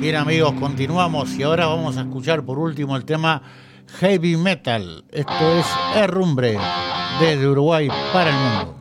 Bien amigos, continuamos y ahora vamos a escuchar por último el tema Heavy Metal. Esto es Herrumbre, desde Uruguay para el mundo.